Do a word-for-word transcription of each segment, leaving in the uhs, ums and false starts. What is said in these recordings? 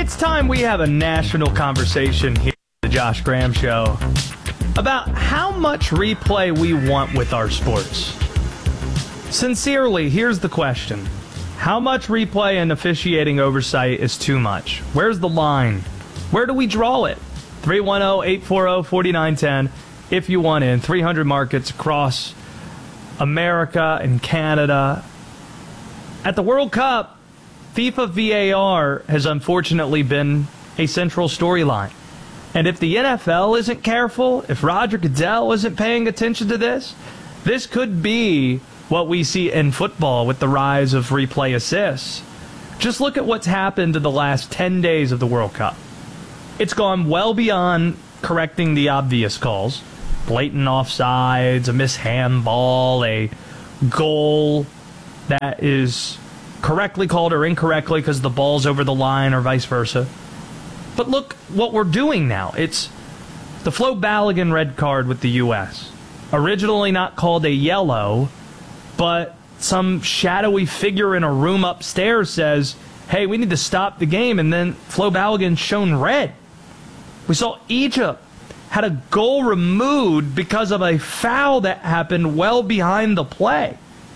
It's time we have a national conversation here at the Josh Graham Show about how much replay we want with our sports. Sincerely, here's the question. How much replay and officiating oversight is too much? Where's the line? Where do we draw it? three one zero, eight four zero, four nine one zero if you want in. three hundred markets across America and Canada. At the World Cup, FIFA V A R has unfortunately been a central storyline. And if the N F L isn't careful, if Roger Goodell isn't paying attention to this, this could be what we see in football with the rise of replay assists. Just look at what's happened in the last ten days of the World Cup. It's gone well beyond correcting the obvious calls. Blatant offsides, a mishandball, a goal that is correctly called or incorrectly because the ball's over the line or vice versa. But look what we're doing now. It's the Flo Balogun red card with the U S. Originally not called a yellow, but some shadowy figure in a room upstairs says, hey, we need to stop the game, and then Flo Balogun shown red. We saw Egypt had a goal removed because of a foul that happened well behind the play.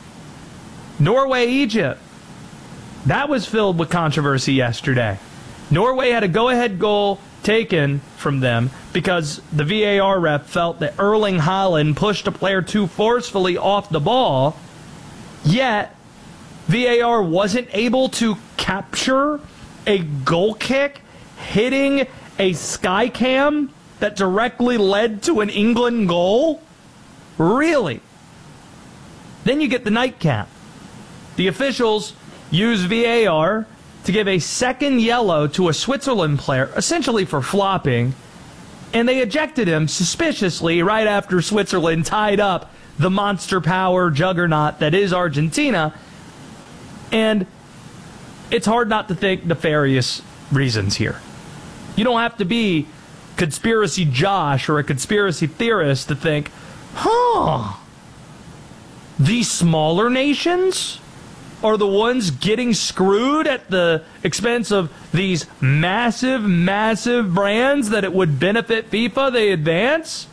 Norway, Egypt. That was filled with controversy yesterday. Norway had a go-ahead goal taken from them because the V A R ref felt that Erling Haaland pushed a player too forcefully off the ball, yet V A R wasn't able to capture a goal kick hitting a sky cam that directly led to an England goal? Really? Then you get the nightcap. The officials use V A R to give a second yellow to a Switzerland player, essentially for flopping, and they ejected him suspiciously right after Switzerland tied up the monster power juggernaut that is Argentina. And it's hard not to think nefarious reasons here. You don't have to be Conspiracy Josh or a conspiracy theorist to think, huh, these smaller nations are the ones getting screwed at the expense of these massive, massive brands that it would benefit FIFA they advance?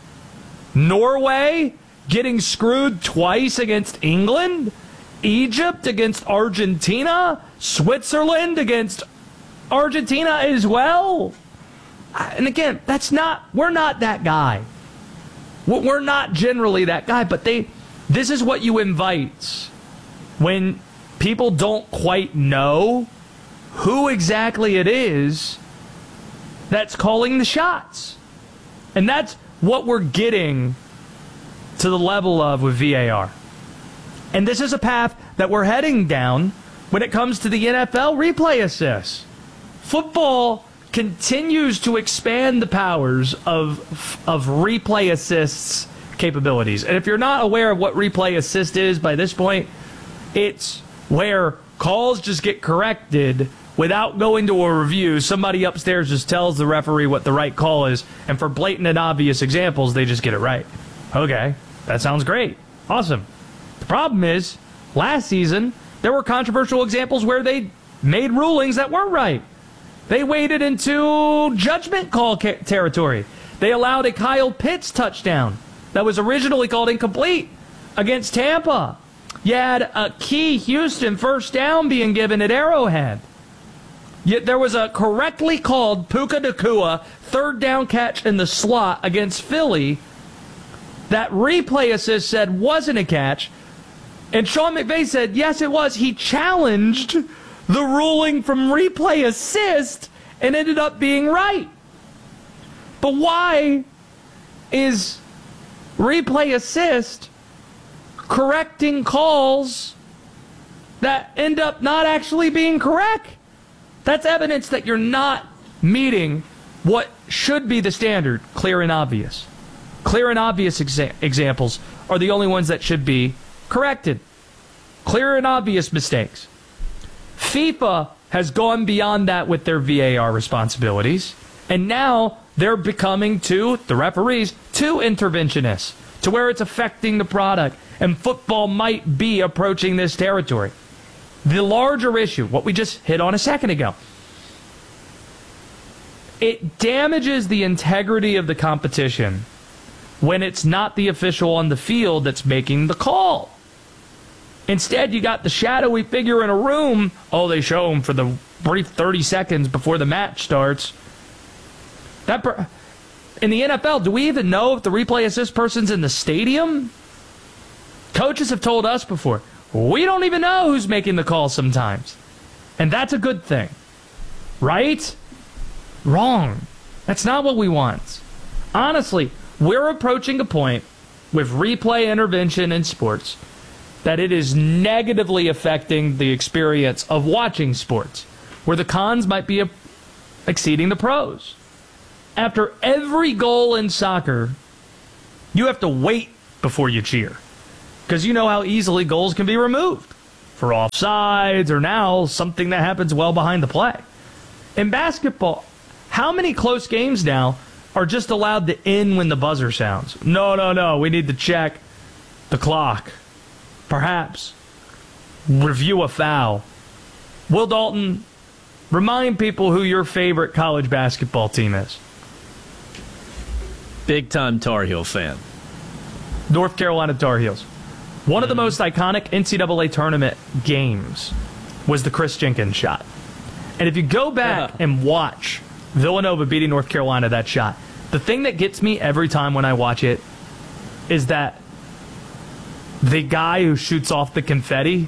Norway getting screwed twice against England? Egypt against Argentina? Switzerland against Argentina as well? And again, that's not, we're not that guy. We're not generally that guy, but they, this is what you invite when people don't quite know who exactly it is that's calling the shots. And that's what we're getting to the level of with V A R. And this is a path that we're heading down when it comes to the N F L replay assists. Football continues to expand the powers of, of replay assists capabilities. And if you're not aware of what replay assist is by this point, it's where calls just get corrected without going to a review. Somebody upstairs just tells the referee what the right call is, and for blatant and obvious examples, they just get it right. Okay, that sounds great. Awesome. The problem is, last season, there were controversial examples where they made rulings that weren't right. They waded into judgment call territory. They allowed a Kyle Pitts touchdown that was originally called incomplete against Tampa. You had a key Houston first down being given at Arrowhead. Yet there was a correctly called Puka Nacua third down catch in the slot against Philly that replay assist said wasn't a catch. And Sean McVay said, yes, it was. He challenged the ruling from replay assist and ended up being right. But why is replay assist correcting calls that end up not actually being correct? That's evidence that you're not meeting what should be the standard, clear and obvious. Clear and obvious exa- examples are the only ones that should be corrected. Clear and obvious mistakes. FIFA has gone beyond that with their V A R responsibilities, and now they're becoming, to the referees, too interventionists, to where it's affecting the product, and football might be approaching this territory. The larger issue, what we just hit on a second ago, It damages the integrity of the competition when it's not the official on the field that's making the call. Instead, you got the shadowy figure in a room. Oh, they show him for the brief thirty seconds before the match starts. That per- in the N F L, do we even know if the replay assist person's in the stadium? Coaches have told us before, we don't even know who's making the call sometimes. And that's a good thing. Right? Wrong. That's not what we want. Honestly, we're approaching a point with replay intervention in sports that it is negatively affecting the experience of watching sports, where the cons might be exceeding the pros. After every goal in soccer, you have to wait before you cheer, because you know how easily goals can be removed for offsides or now something that happens well behind the play. In basketball, how many close games now are just allowed to end when the buzzer sounds? No, no, no, we need to check the clock. Perhaps review a foul. Will Dalton, remind people who your favorite college basketball team is. Big-time Tar Heel fan. North Carolina Tar Heels. One of the most iconic N C double A tournament games was the Chris Jenkins shot. And if you go back Yeah. and watch Villanova beating North Carolina, that shot, the thing that gets me every time when I watch it is that the guy who shoots off the confetti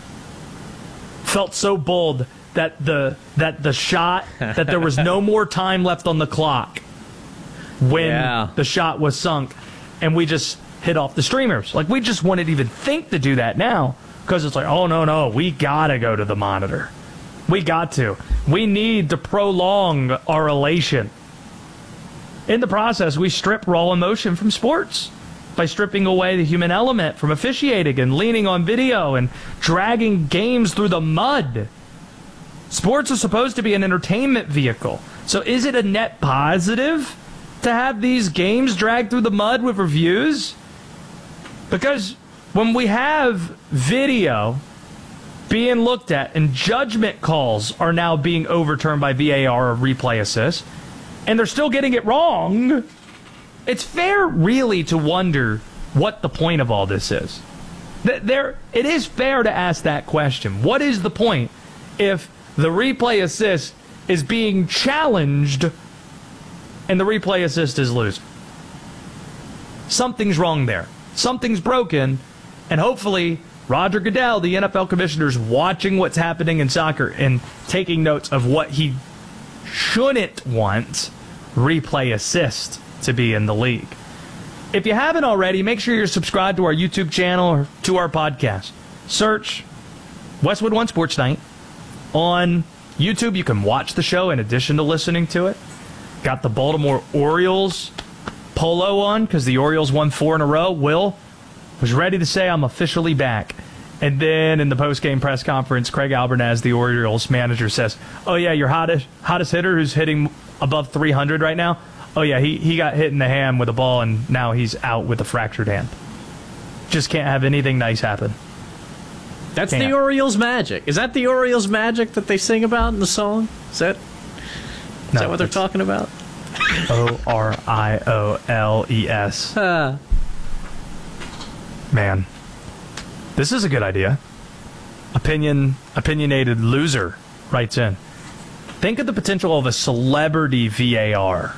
felt so bold that the that the shot, that there was no more time left on the clock when Yeah. the shot was sunk, and we just hit off the streamers. Like, we just wouldn't even think to do that now, because it's like, oh, no, no, we gotta go to the monitor. We got to. We need to prolong our elation. In the process, we strip raw emotion from sports by stripping away the human element from officiating and leaning on video and dragging games through the mud. Sports are supposed to be an entertainment vehicle. So is it a net positive to have these games dragged through the mud with reviews? Because when we have video being looked at and judgment calls are now being overturned by V A R or replay assist, and they're still getting it wrong, it's fair, really, to wonder what the point of all this is. There, it is fair to ask that question. What is the point if the replay assist is being challenged and the replay assist is losing? Something's wrong there. Something's broken, and hopefully Roger Goodell, the N F L commissioner, is watching what's happening in soccer and taking notes of what he shouldn't want replay assist to be in the league. If you haven't already, make sure you're subscribed to our YouTube channel or to our podcast. Search Westwood One Sports Night. On YouTube, you can watch the show in addition to listening to it. Got the Baltimore Orioles polo on because the Orioles won four in a row. Will was ready to say, I'm officially back. And then in the post-game press conference, Craig Albernaz, the Orioles manager, says, oh, yeah, your hottest, hottest hitter who's hitting above three hundred right now, oh, yeah, he, he got hit in the hand with a ball, and now he's out with a fractured hand. Just can't have anything nice happen. That's Can't. the Orioles magic. Is that the Orioles magic that they sing about in the song? Is that, is No, that what they're that's- talking about? O R I O L E S. Uh, Man, this is a good idea. Opinion, opinionated loser writes in. Think of the potential of a celebrity V A R.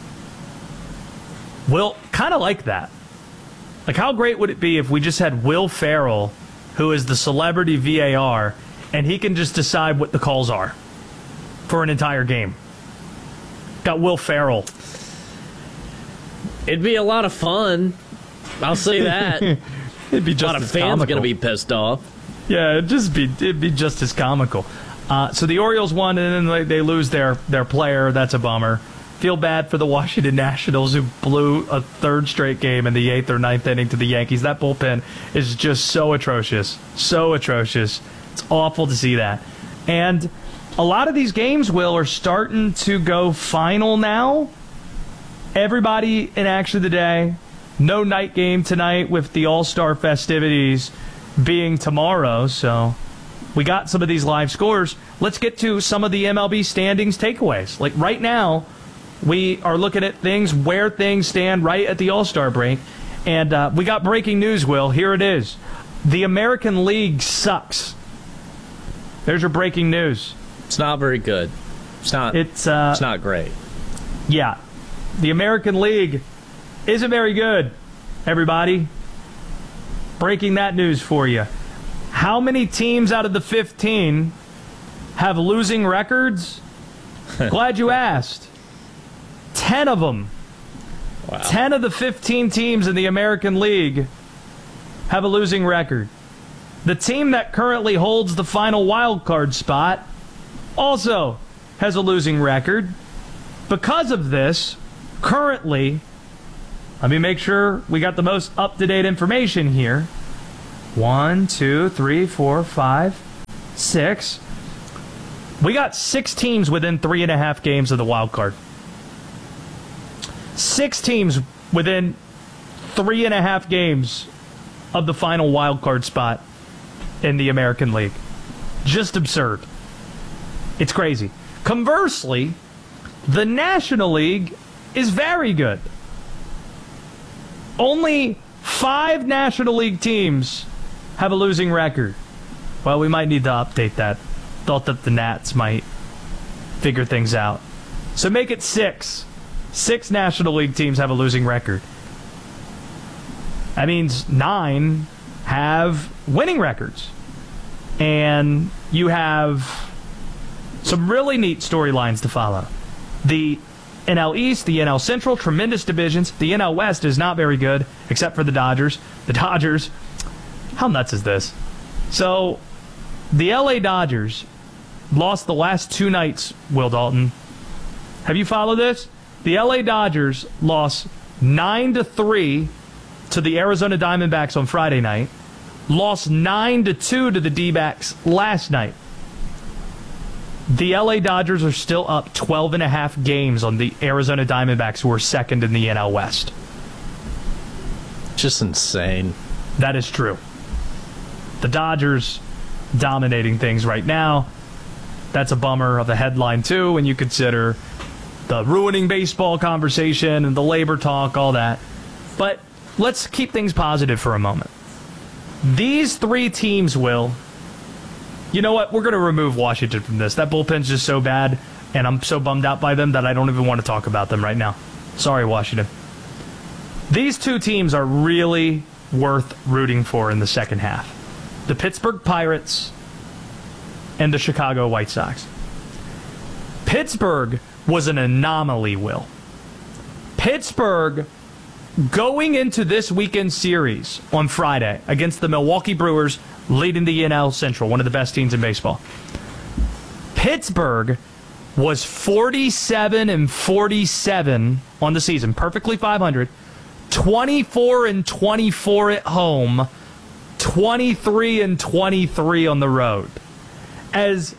Will, kind of like that. Like, how great would it be if we just had Will Ferrell, who is the celebrity V A R, and he can just decide what the calls are for an entire game? Got Will Ferrell. it'd be a lot of fun. I'll say that. It'd be A just lot of as fans comical. going to be pissed off. Yeah, it'd just be it'd be just as comical. Uh, so the Orioles won, and then they, they lose their their player. That's a bummer. Feel bad for the Washington Nationals, who blew a third straight game in the eighth or ninth inning to the Yankees. That bullpen is just so atrocious, so atrocious. It's awful to see that. And a lot of these games, Will, are starting to go final now. Everybody in action today. No night game tonight with the All-Star festivities being tomorrow. So we got some of these live scores. Let's get to some of the M L B standings takeaways. Like right now, we are looking at things, where things stand right at the All-Star break. And uh, we got breaking news, Will. Here it is. The American League sucks. There's your breaking news. It's not very good. It's not. It's uh, it's not great. Yeah, the American League isn't very good. Everybody, breaking that news for you. How many teams out of the fifteen have losing records? Glad you asked. Ten of them. Wow. Ten of the fifteen teams in the American League have a losing record. The team that currently holds the final wild card spot also has a losing record. Because of this, currently, let me make sure we got the most up-to-date information here. One, two, three, four, five, six. We got six teams within three and a half games of the wild card. Six teams within three and a half games of the final wild card spot in the American League. Just absurd. It's crazy. Conversely, the National League is very good. Only five National League teams have a losing record. Well, we might need to update that. Thought that the Nats might figure things out. So make it six. Six National League teams have a losing record. That means nine have winning records. And you have some really neat storylines to follow. The N L East, the N L Central, tremendous divisions. The N L West is not very good, except for the Dodgers. The Dodgers, how nuts is this? So, the L A Dodgers lost the last two nights, Will Dalton. Have you followed this? The L A Dodgers lost nine to three to the Arizona Diamondbacks on Friday night. Lost nine to two to the D-backs last night. The L A Dodgers are still up twelve and a half games on the Arizona Diamondbacks, who are second in the N L West. Just insane. That is true. The Dodgers dominating things right now. That's a bummer of a headline, too, when you consider the ruining baseball conversation and the labor talk, all that. But let's keep things positive for a moment. These three teams will... You know what? We're going to remove Washington from this. That bullpen's just so bad, and I'm so bummed out by them that I don't even want to talk about them right now. Sorry, Washington. These two teams are really worth rooting for in the second half. The Pittsburgh Pirates and the Chicago White Sox. Pittsburgh was an anomaly, Will. Pittsburgh, going into this weekend series on Friday against the Milwaukee Brewers, leading the N L Central, one of the best teams in baseball. Pittsburgh was forty-seven and forty-seven on the season, perfectly five hundred. twenty-four and twenty-four at home, twenty-three and twenty-three on the road. As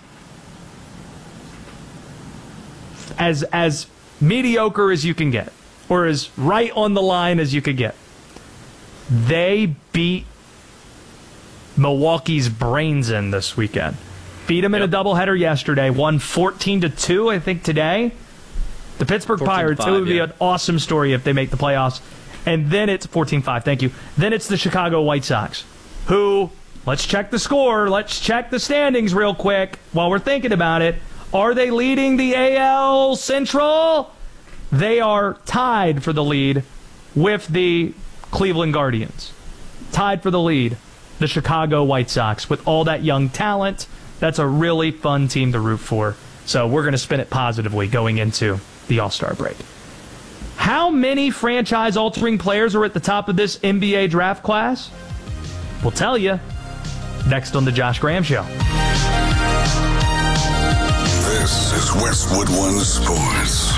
as as mediocre as you can get, or as right on the line as you could get. They beat Milwaukee's brains in this weekend. Beat them in Yep. a doubleheader yesterday. Won fourteen to two, I think, today. The Pittsburgh Pirates, it would be yeah. an awesome story if they make the playoffs. And then it's fourteen five, thank you. Then it's the Chicago White Sox, who, let's check the score, let's check the standings real quick while we're thinking about it. Are they leading the A L Central? They are tied for the lead with the Cleveland Guardians. Tied for the lead, the Chicago White Sox. With all that young talent, that's a really fun team to root for. So we're going to spin it positively going into the All-Star break. How many franchise-altering players are at the top of this N B A draft class? We'll tell you next on The Josh Graham Show. This is Westwood One Sports.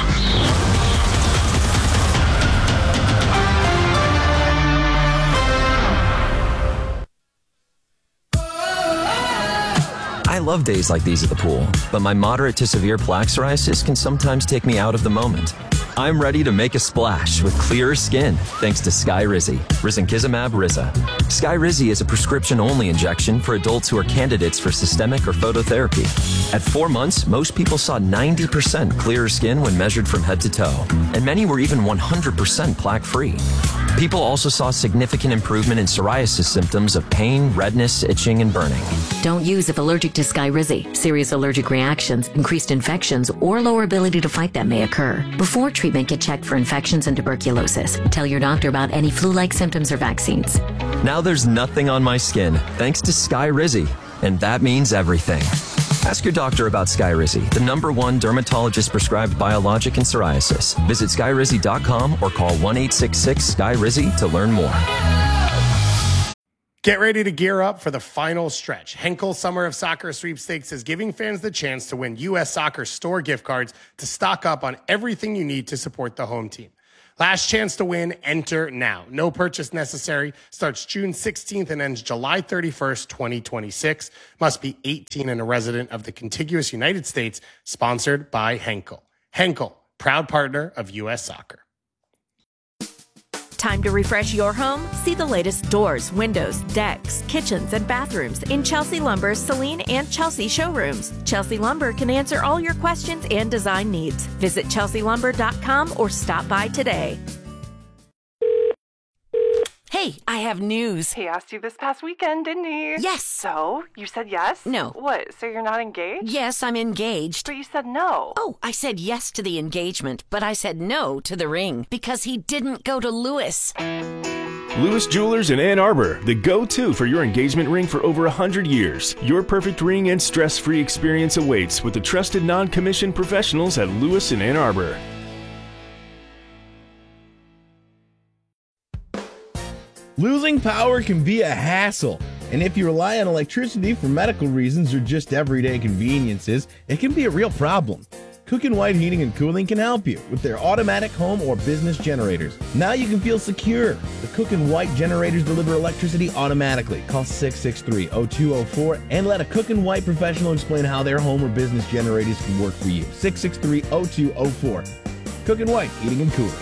I love days like these at the pool, but my moderate to severe plaque psoriasis can sometimes take me out of the moment. I'm ready to make a splash with clearer skin thanks to Skyrizi, risankizumab Riza. Skyrizi is a prescription-only injection for adults who are candidates for systemic or phototherapy. At four months, most people saw ninety percent clearer skin when measured from head to toe, and many were even one hundred percent plaque-free. People also saw significant improvement in psoriasis symptoms of pain, redness, itching, and burning. Don't use if allergic to Skyrizi. Serious allergic reactions, increased infections, or lower ability to fight them may occur. Before treatment, get checked for infections and tuberculosis. Tell your doctor about any flu-like symptoms or vaccines. Now there's nothing on my skin thanks to Skyrizi, and that means everything. Ask your doctor about Skyrizi, the number one dermatologist-prescribed biologic in psoriasis. Visit skyrizi dot com or call one eight six six Sky Rizi to learn more. Get ready to gear up for the final stretch. Henkel Summer of Soccer Sweepstakes is giving fans the chance to win U S Soccer store gift cards to stock up on everything you need to support the home team. Last chance to win, enter now. No purchase necessary. Starts June sixteenth and ends July thirty-first, twenty twenty-six. Must be eighteen and a resident of the contiguous United States. Sponsored by Henkel. Henkel, proud partner of U S Soccer. Time to refresh your home? See the latest doors, windows, decks, kitchens, and bathrooms in Chelsea Lumber's Celine and Chelsea showrooms. Chelsea Lumber can answer all your questions and design needs. Visit chelsea lumber dot com or stop by today. Hey, I have news. He asked you this past weekend, didn't he? Yes. So, you said yes? No. What, so you're not engaged? Yes, I'm engaged. But you said no. Oh, I said yes to the engagement, but I said no to the ring because he didn't go to Lewis. Lewis Jewelers in Ann Arbor, the go-to for your engagement ring for over one hundred years. Your perfect ring and stress-free experience awaits with the trusted non-commissioned professionals at Lewis in Ann Arbor. Losing power can be a hassle, and if you rely on electricity for medical reasons or just everyday conveniences, it can be a real problem. Cook and White Heating and Cooling can help you with their automatic home or business generators. Now you can feel secure. The Cook and White generators deliver electricity automatically. Call six six three, zero two zero four and let a Cook and White professional explain how their home or business generators can work for you. six six three, zero two zero four. Cook and White Heating and Cooling.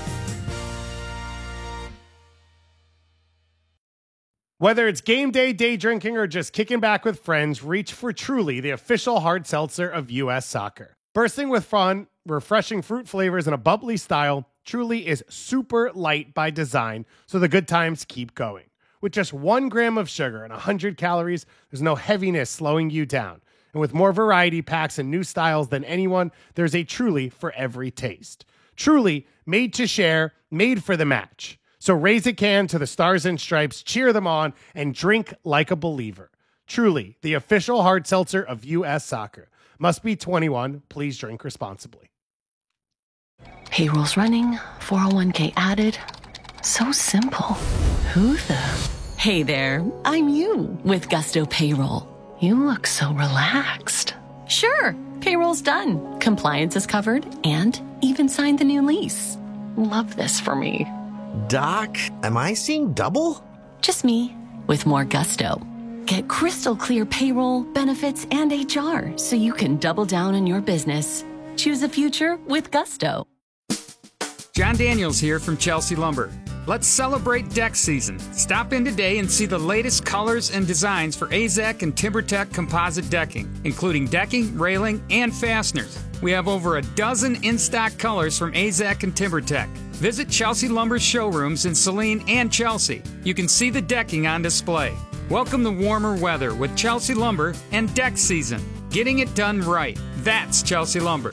Whether it's game day, day drinking, or just kicking back with friends, reach for Truly, the official hard seltzer of U S Soccer. Bursting with fun, refreshing fruit flavors, and a bubbly style, Truly is super light by design, so the good times keep going. With just one gram of sugar and one hundred calories, there's no heaviness slowing you down. And with more variety packs and new styles than anyone, there's a Truly for every taste. Truly, made to share, made for the match. So raise a can to the Stars and Stripes, cheer them on, and drink like a believer. Truly, the official hard seltzer of U S Soccer. Must be twenty-one. Please drink responsibly. Payroll's running, four oh one k added. So simple. Who the? Hey there, I'm you with Gusto Payroll. You look so relaxed. Sure, payroll's done. Compliance is covered and even signed the new lease. Love this for me. Doc, am I seeing double? Just me, with more gusto. Get crystal clear payroll, benefits, and H R so you can double down on your business. Choose a future with gusto. John Daniels here from Chelsea Lumber. Let's celebrate deck season. Stop in today and see the latest colors and designs for A Z E C and TimberTech composite decking, including decking, railing, and fasteners. We have over a dozen in-stock colors from A Z E C and TimberTech. Visit Chelsea Lumber's showrooms in Saline and Chelsea. You can see the decking on display. Welcome to warmer weather with Chelsea Lumber and deck season. Getting it done right. That's Chelsea Lumber.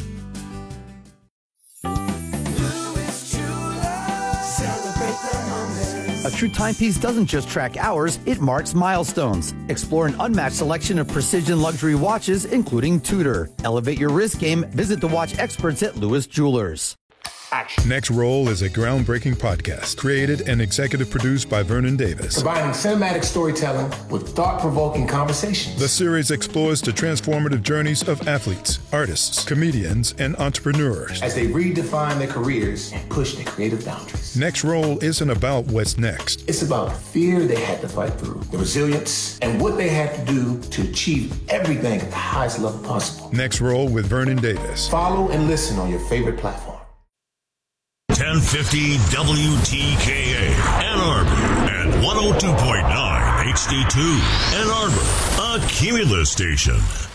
A true timepiece doesn't just track hours, it marks milestones. Explore an unmatched selection of precision luxury watches, including Tudor. Elevate your wrist game. Visit the watch experts at Lewis Jewelers. Action. Next Roll is a groundbreaking podcast created and executive produced by Vernon Davis. Combining cinematic storytelling with thought-provoking conversations. The series explores the transformative journeys of athletes, artists, comedians, and entrepreneurs as they redefine their careers and push their creative boundaries. Next Roll isn't about what's next. It's about the fear they had to fight through, the resilience, and what they had to do to achieve everything at the highest level possible. Next Roll with Vernon Davis. Follow and listen on your favorite platform. ten fifty W T K A, Ann Arbor, and one oh two point nine H D two, Ann Arbor, a Cumulus station.